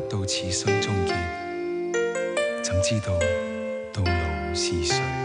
到此生终结，怎知道到老是谁？